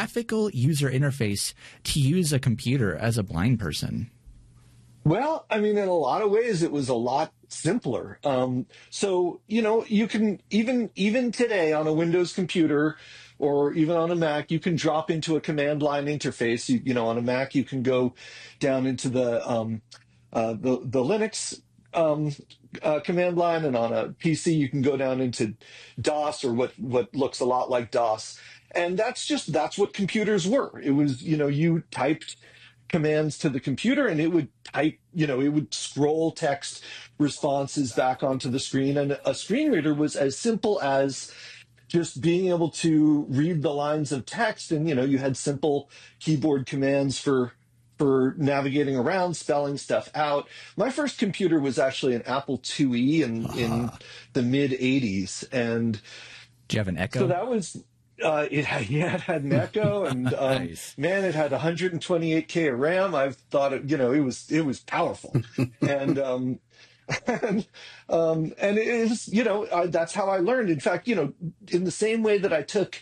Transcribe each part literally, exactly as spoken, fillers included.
graphical user interface to use a computer as a blind person? Well, I mean, in a lot of ways, it was a lot simpler. Um, so, you know, you can even even today on a Windows computer or even on a Mac, you can drop into a command line interface. You, you know, on a Mac, you can go down into the um, uh, the, the Linux um, uh, command line, and on a P C, you can go down into DOS, or what what looks a lot like DOS. And that's just that's what computers were. It was, you know, you typed commands to the computer and it would type, you know, it would scroll text responses back onto the screen. And a screen reader was as simple as just being able to read the lines of text. And, you know, you had simple keyboard commands for for navigating around, spelling stuff out. My first computer was actually an Apple two E in, uh-huh. in the mid eighties. And do you have an Echo? So that was... Uh, it had, yeah, it had an Echo, and um, nice. Man, it had one hundred twenty-eight K of RAM. I thought it, you know, it was it was powerful, and um, and um, and it is, you know, uh, that's how I learned. In fact, you know, in the same way that I took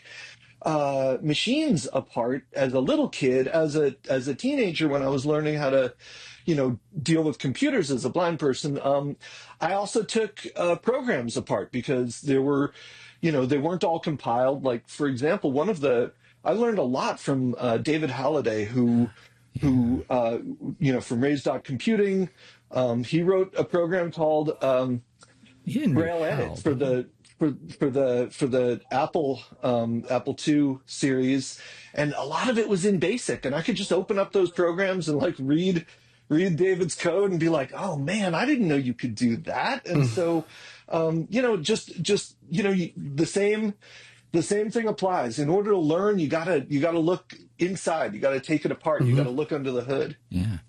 uh, machines apart as a little kid, as a as a teenager, when I was learning how to, you know, deal with computers as a blind person, um, I also took uh, programs apart, because there were. You know, they weren't all compiled. Like, for example, one of the, I learned a lot from uh, David Halliday, who, who, uh, you know, from Raised Computing. Um, he wrote a program called um, Braille Edit for the for for the for the Apple um, Apple two series, and a lot of it was in BASIC, and I could just open up those programs and like read read David's code and be like, oh man, I didn't know you could do that, and so. Um, you know, just, just, you know, you, the same, the same thing applies. In order to learn, you gotta, you gotta look inside. You gotta take it apart. Mm-hmm. You gotta look under the hood. Yeah.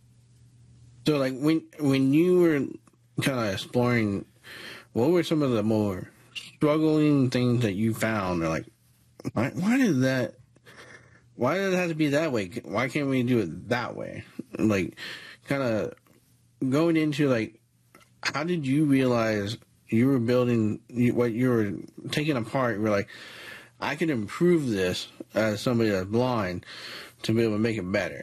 So, like, when when you were kind of exploring, what were some of the more struggling things that you found? Or like, why, why did that? Why does it have to be that way? Why can't we do it that way? Like, kind of going into like, how did you realize? You were building what you were taking apart. You were like, I can improve this as somebody that's blind to be able to make it better.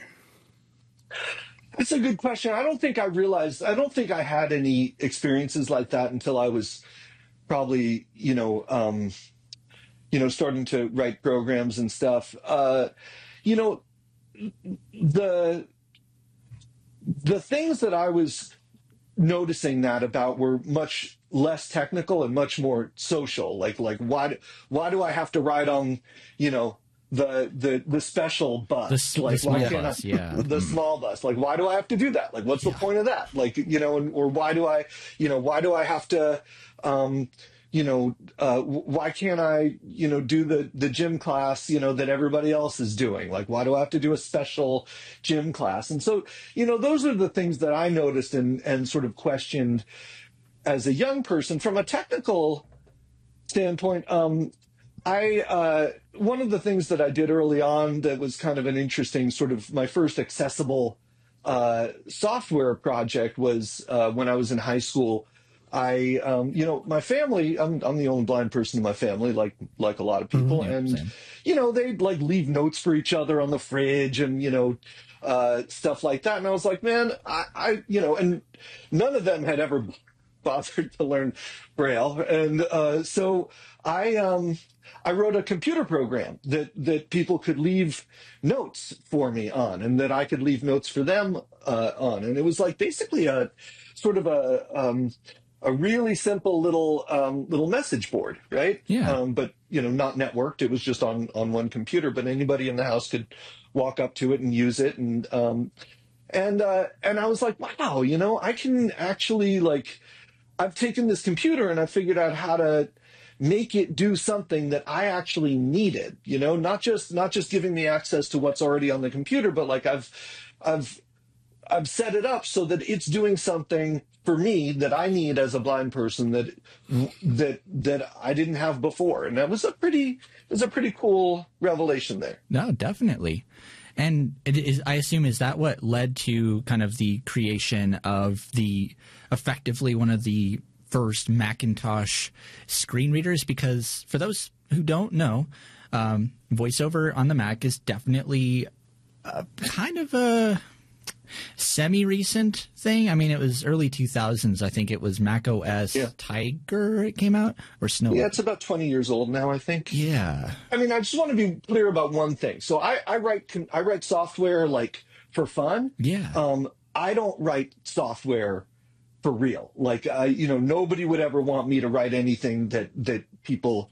That's a good question. I don't think I realized, I don't think I had any experiences like that until I was probably, you know, um, you know, starting to write programs and stuff. Uh, you know, the, the things that I was noticing that about were much less technical and much more social. Like, like why, why do I have to ride on, you know, the the the special bus? The, like, the small why can't bus, I, yeah. The small bus. Like, why do I have to do that? Like, what's yeah. the point of that? Like, you know, and, or why do I, you know, why do I have to, um, you know, uh, why can't I, you know, do the, the gym class, you know, that everybody else is doing? Like, why do I have to do a special gym class? And so, you know, those are the things that I noticed and, and sort of questioned as a young person. From a technical standpoint, um, I, uh, one of the things that I did early on that was kind of an interesting sort of my first accessible, uh, software project was, uh, when I was in high school. I, um, you know, my family, I'm, I'm the only blind person in my family, like, like a lot of people. Mm-hmm, yeah, and, same. you know, they'd like leave notes for each other on the fridge and, you know, uh, stuff like that. And I was like, man, I, I, you know, and none of them had ever bothered to learn Braille. And, uh, so I, um, I wrote a computer program that, that people could leave notes for me on, and that I could leave notes for them, uh, on. And it was like basically a sort of a, um, a really simple little um, little message board, right? Yeah. Um, but, you know, not networked. It was just on, on one computer, but anybody in the house could walk up to it and use it. And um, and uh, and I was like, wow, you know, I can actually, like, I've taken this computer and I figured out how to make it do something that I actually needed, you know, not just not just giving me access to what's already on the computer, but like I've I've I've set it up so that it's doing something for me that I need as a blind person that that that I didn't have before. And that was a pretty it was a pretty cool revelation there. No, definitely. And it is, I assume, is that what led to kind of the creation of the effectively one of the first Macintosh screen readers? Because for those who don't know, um, voiceover on the Mac is definitely a, kind of a semi-recent thing. I mean, it was early two thousands. I think it was Mac O S yeah. Tiger it came out, or Snow. Yeah, it's about twenty years old now, I think. Yeah. I mean, I just want to be clear about one thing. So I, I write I write software like for fun. Yeah. Um, I don't write software for real. Like, I, you know, nobody would ever want me to write anything that that people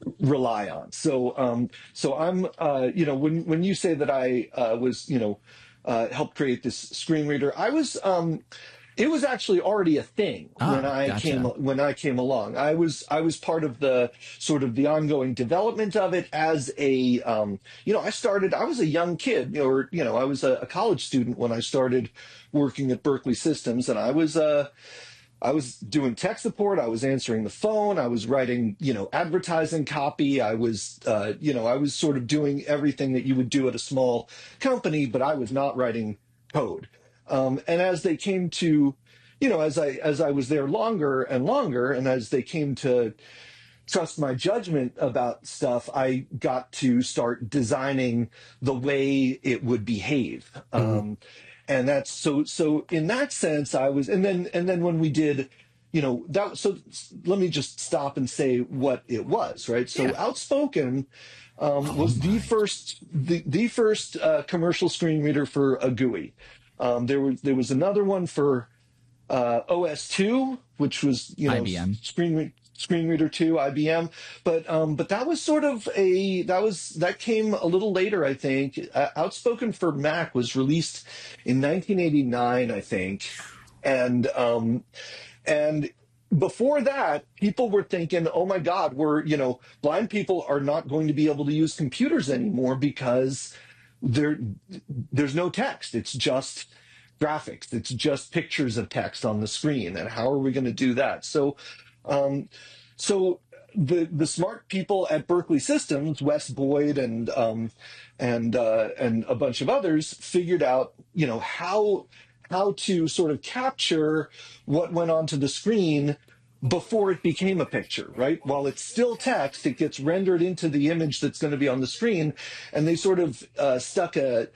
rely on. So, um, so I'm, uh, you know, when when you say that I uh, was, you know. Uh, helped create this screen reader. I was, um, it was actually already a thing ah, when I gotcha. came when I came along. I was I was part of the sort of the ongoing development of it as a, um, you know, I started. I was a young kid, or you know, I was a, a college student when I started working at Berkeley Systems, and I was uh, I was doing tech support. I was answering the phone. I was writing, you know, advertising copy. I was, uh, you know, I was sort of doing everything that you would do at a small company, but I was not writing code. Um, and as they came to, you know, as I as I was there longer and longer, and as they came to trust my judgment about stuff, I got to start designing the way it would behave. Mm-hmm. Um, And that's so, so in that sense, I was, and then, and then when we did, you know, that, so let me just stop and say what it was, right? So yeah. Outspoken um, oh was my. the first, the, the first uh, commercial screen reader for a G U I. Um, there was, there was another one for uh, O S two, which was, you know, I B M. screen Screen Reader two, I B M, but um, but that was sort of a that was that came a little later, I think. Uh, Outspoken for Mac was released in nineteen eighty-nine, I think, and um, and before that, people were thinking, "Oh my God, we're you know blind people are not going to be able to use computers anymore because there there's no text. It's just graphics. It's just pictures of text on the screen, and how are we going to do that?" So. Um, so the the smart people at Berkeley Systems, Wes Boyd and um, and uh, and a bunch of others, figured out you know how how to sort of capture what went onto the screen before it became a picture, right? While it's still text, it gets rendered into the image that's going to be on the screen, and they sort of uh, stuck a,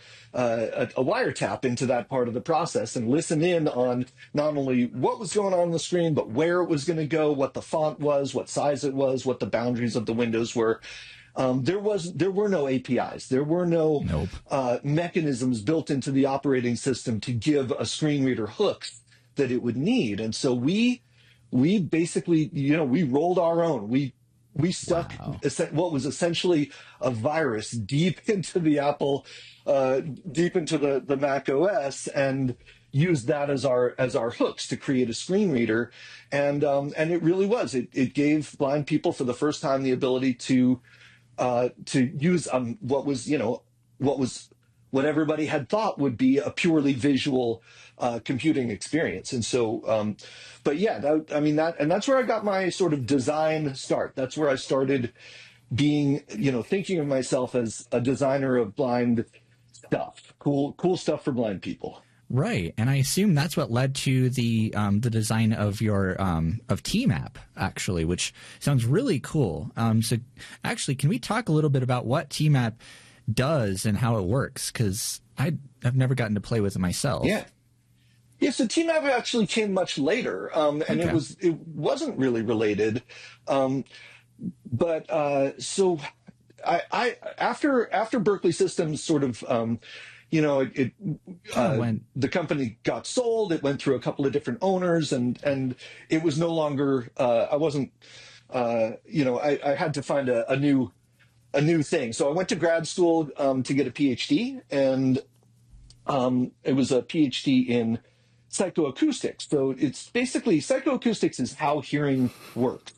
a a wiretap into that part of the process and listen in on not only what was going on on the screen, but where it was going to go, what the font was, what size it was, what the boundaries of the windows were. Um, there was there were no A P Is. There were no nope. uh, mechanisms built into the operating system to give a screen reader hooks that it would need, and so we. We basically, you know, we rolled our own. We we stuck wow. what was essentially a virus deep into the Apple, uh, deep into the, the Mac O S, and used that as our as our hooks to create a screen reader. And um, and it really was. It it gave blind people for the first time the ability to uh, to use um, what was you know what was what everybody had thought would be a purely visual uh, computing experience. And so, um, but yeah, that, I mean, that, and that's where I got my sort of design start. That's where I started being, you know, thinking of myself as a designer of blind stuff, cool, cool stuff for blind people. Right, and I assume that's what led to the um, the design of your um, of T MAP, actually, which sounds really cool. Um, so, actually, can we talk a little bit about what T MAP does and how it works? Because I I've never gotten to play with it myself. Yeah, yeah. So T MAP actually came much later, um, and okay. it was it wasn't really related, um, but uh, so I, I after after Berkeley Systems sort of. Um, You know, it, it uh, went. the company got sold. It went through a couple of different owners, and and it was no longer. Uh, I wasn't. Uh, you know, I, I had to find a, a new a new thing. So I went to grad school um, to get a PhD, and um, it was a PhD in psychoacoustics. So it's basically psychoacoustics is how hearing works,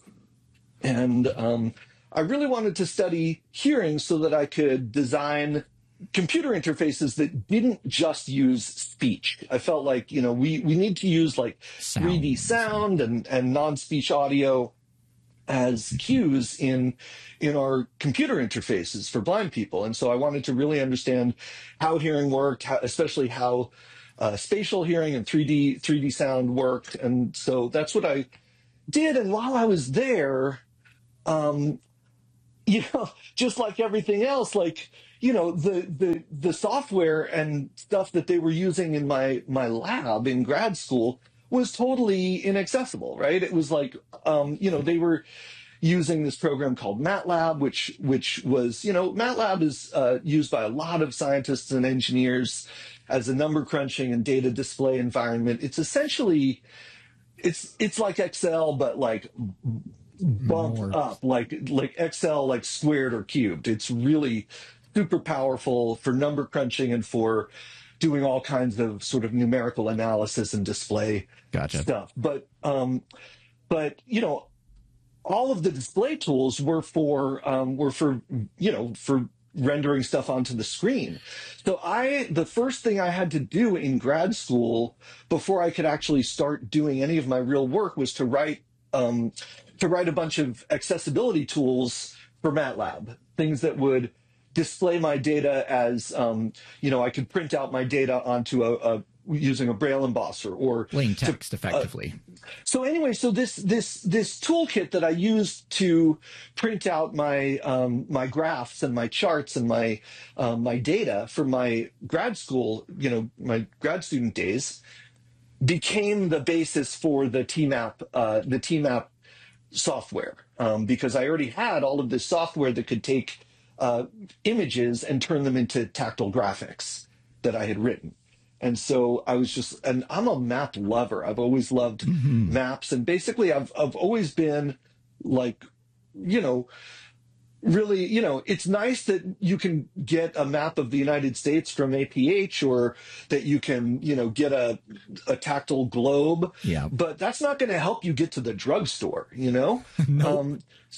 and um, I really wanted to study hearing so that I could design computer interfaces that didn't just use speech. I felt like, you know, we, we need to use like sound. three D sound and, and non-speech audio as cues in in our computer interfaces for blind people. And so I wanted to really understand how hearing worked, how, especially how uh, spatial hearing and three D three D sound worked. And so that's what I did. And while I was there, um, you know, just like everything else, like, you know, the the the software and stuff that they were using in my my lab in grad school was totally inaccessible, right? It was like, um, you know, they were using this program called MATLAB, which which was, you know, MATLAB is uh, used by a lot of scientists and engineers as a number crunching and data display environment. It's essentially it's it's like Excel, but like bumped More. up, like like Excel, like squared or cubed. It's really super powerful for number crunching and for doing all kinds of sort of numerical analysis and display Gotcha. stuff. But um, but you know, all of the display tools were for um, were for you know for rendering stuff onto the screen. So I the first thing I had to do in grad school before I could actually start doing any of my real work was to write um, to write a bunch of accessibility tools for MATLAB, things that would display my data as um, you know I could print out my data onto a, a using a Braille embosser or Plain text, to, effectively. Uh, so anyway, so this this this toolkit that I used to print out my um, my graphs and my charts and my um, my data for my grad school, you know, my grad student days, became the basis for the T MAP uh, the T MAP software um, because I already had all of this software that could take uh, images and turn them into tactile graphics that I had written. And so I was just, and I'm a map lover. I've always loved Mm-hmm. maps. And basically I've, I've always been like, you know, really, you know, it's nice that you can get a map of the United States from A P H or that you can, you know, get a, a tactile globe. Yeah. But that's not going to help you get to the drugstore, you know? Nope. Um,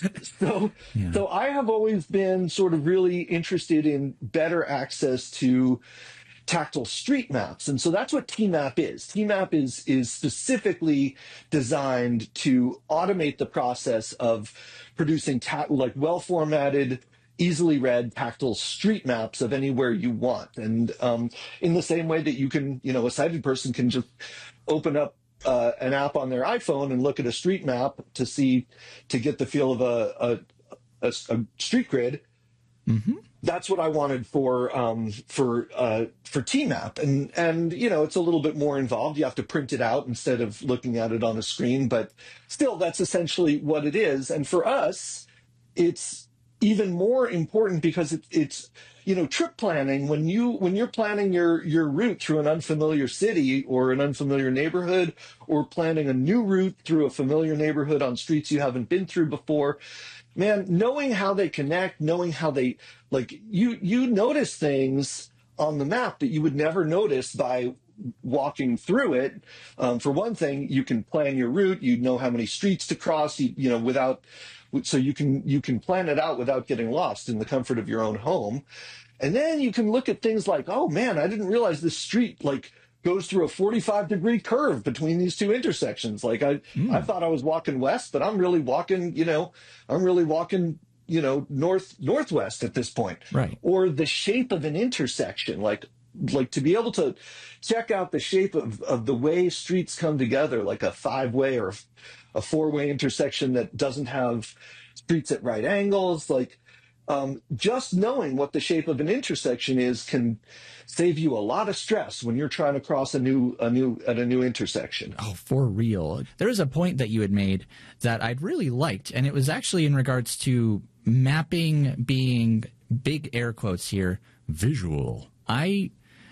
so, Yeah. so I have always been sort of really interested in better access to tactile street maps. And so that's what T MAP is. T MAP is, is specifically designed to automate the process of producing ta- like well-formatted, easily read tactile street maps of anywhere you want. And um, in the same way that you can, you know, a sighted person can just open up uh, an app on their iPhone and look at a street map to see, to get the feel of a, a, a, a street grid. Mm-hmm. That's what I wanted for um, for uh, for T MAP, and and you know it's a little bit more involved. You have to print it out instead of looking at it on a screen, but still, that's essentially what it is. And for us, it's even more important because it, it's you know trip planning. When you when you're planning your your route through an unfamiliar city or an unfamiliar neighborhood, or planning a new route through a familiar neighborhood on streets you haven't been through before. Man, knowing how they connect, knowing how they like you you notice things on the map that you would never notice by walking through it. Um, for one thing, you can plan your route. You know how many streets to cross. You, you know without so you can you can plan it out without getting lost in the comfort of your own home. And then you can look at things like, oh man, I didn't realize this street like goes through a forty-five degree curve between these two intersections. Like I, Mm. I thought I was walking west, but I'm really walking, you know, I'm really walking, you know, north, northwest at this point. Right. Or the shape of an intersection, like, like to be able to check out the shape of, of the way streets come together, like a five way or a four way intersection that doesn't have streets at right angles. Like, um, just knowing what the shape of an intersection is can save you a lot of stress when you're trying to cross a new a new at a new intersection. Oh, for real. There was a point that you had made that I'd really liked, and it was actually in regards to mapping being, big air quotes here, visual. I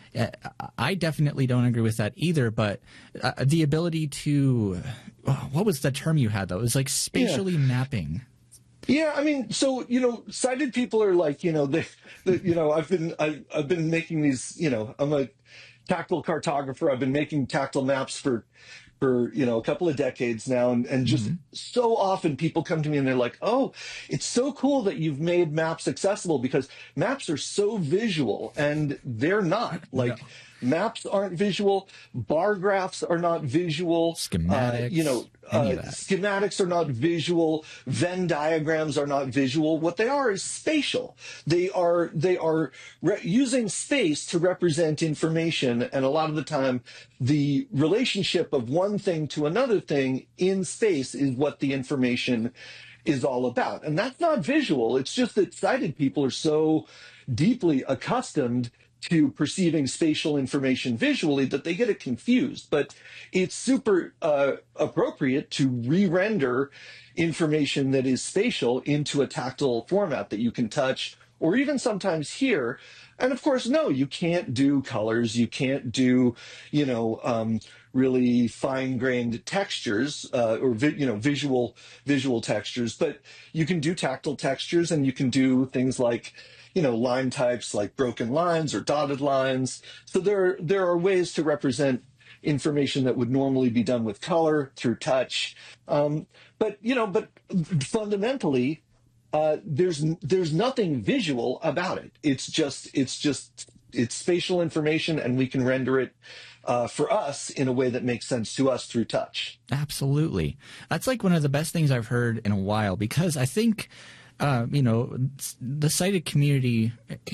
I definitely don't agree with that either, but uh, the ability to, oh, what was the term you had though? It was like spatially yeah. mapping. Yeah, I mean, so you know, sighted people are like, you know, they, they you know, I've been, I, I've been making these, you know, I'm a tactile cartographer. I've been making tactile maps for, for you know, a couple of decades now, and and just mm-hmm. so often people come to me and they're like, oh, it's so cool that you've made maps accessible because maps are so visual, and they're not. Like no. Maps aren't visual, bar graphs are not visual, schematics, uh, you know. Uh, schematics are not visual. Venn diagrams are not visual. What they are is spatial. They are they are re- using space to represent information, and a lot of the time, the relationship of one thing to another thing in space is what the information is all about. And that's not visual. It's just that sighted people are so deeply accustomed to perceiving spatial information visually that they get it confused. But it's super uh, appropriate to re-render information that is spatial into a tactile format that you can touch or even sometimes hear. And of course, no, you can't do colors. You can't do, you know, um, really fine-grained textures uh, or vi- you know visual visual textures. But you can do tactile textures, and you can do things like, you know, line types like broken lines or dotted lines. So there there are ways to represent information that would normally be done with color through touch. Um, but you know, but fundamentally. Uh, there's there's nothing visual about it. It's just it's just it's spatial information, and we can render it uh, for us in a way that makes sense to us through touch. Absolutely, that's like one of the best things I've heard in a while, because I think uh, you know the sighted community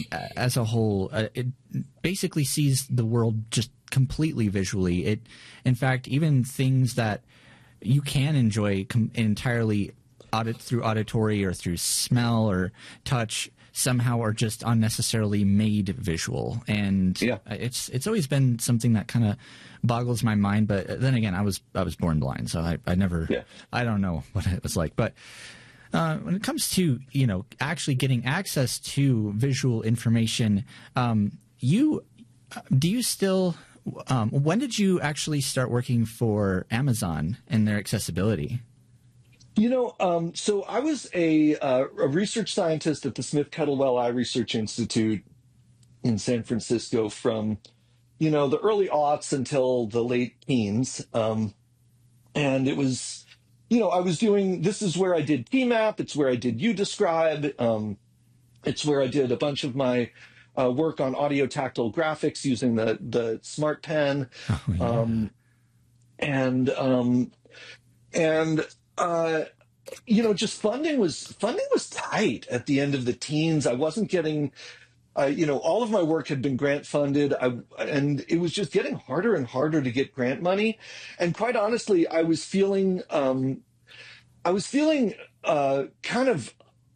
as a whole uh, it basically sees the world just completely visually. It, in fact, even things that you can enjoy com- entirely. Audit through auditory or through smell or touch somehow are just unnecessarily made visual, and yeah. it's it's always been something that kind of boggles my mind. But then again, I was I was born blind, so I, I never yeah. I don't know what it was like. But uh, when it comes to you know actually getting access to visual information, um, you do you still um, when did you actually start working for Amazon and their accessibility? You know, um, so I was a, uh, a research scientist at the Smith Kettlewell Eye Research Institute in San Francisco from, you know, the early aughts until the late teens. Um, and it was, you know, I was doing, this is where I did T MAP. It's where I did UDescribe. Um, it's where I did a bunch of my uh, work on audio tactile graphics using the, the Smart Pen. Oh, yeah. Um, and, um, and, Uh, you know, just funding was funding was tight at the end of the teens. I wasn't getting, uh, you know, all of my work had been grant funded, I, and it was just getting harder and harder to get grant money. And quite honestly, I was feeling, um, I was feeling uh, kind of,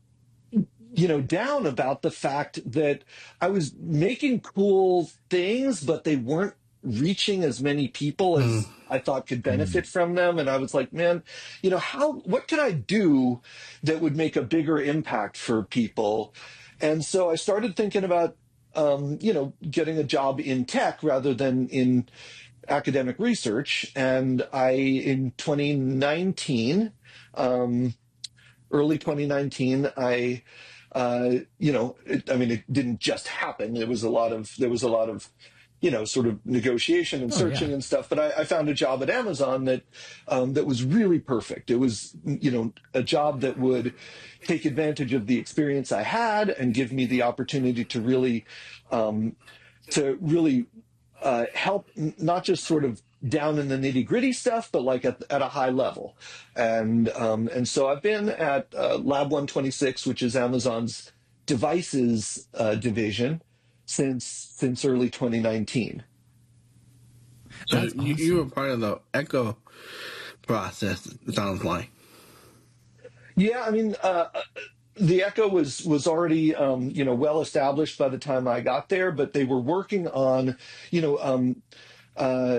you know, down about the fact that I was making cool things, but they weren't reaching as many people as mm. I thought could benefit mm. from them. And I was like, man, you know, how, what can I do that would make a bigger impact for people? And so I started thinking about, um, you know, getting a job in tech rather than in academic research. And I, in twenty nineteen, um, early twenty nineteen, I, uh, you know, it, I mean, it didn't just happen. There was a lot of, there was a lot of, you know, sort of negotiation and searching oh, yeah. and stuff. But I, I found a job at Amazon that um, that was really perfect. It was, you know, a job that would take advantage of the experience I had and give me the opportunity to really, um, to really uh, help, not just sort of down in the nitty gritty stuff, but like at, at a high level. And um, and so I've been at uh, Lab one twenty-six, which is Amazon's devices uh, division, since since early twenty nineteen. So awesome. you, you were part of the Echo process, it sounds like. Yeah, I mean, uh, the Echo was was already um, you know well established by the time I got there, but they were working on, you know, um, uh,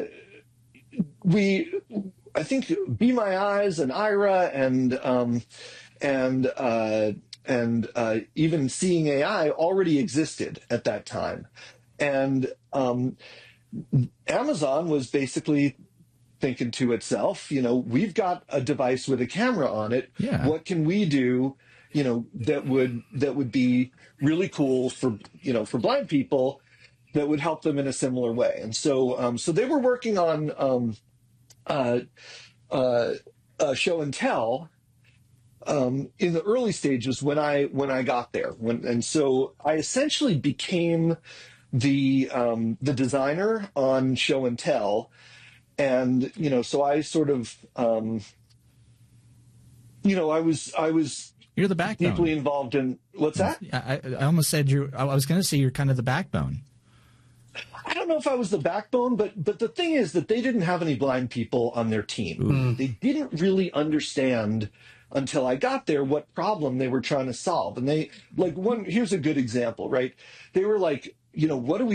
we I think Be My Eyes and Aira and um, and uh, and uh, even Seeing A I already existed at that time. And um, Amazon was basically thinking to itself, you know, we've got a device with a camera on it. Yeah. What can we do, you know, that would that would be really cool for, you know, for blind people that would help them in a similar way? And so um, so they were working on um, uh, uh, uh, show and tell Um, in the early stages when I when I got there, when and so I essentially became the um, the designer on show and tell, and you know, so I sort of um, you know I was I was you're the backbone. Deeply involved in what's that? I, I almost said you. I was going to say you're kind of the backbone. I don't know if I was the backbone, but but the thing is that they didn't have any blind people on their team. Ooh. They didn't really understand until I got there what problem they were trying to solve. And they like one, here's a good example, right? They were like, you know, what do we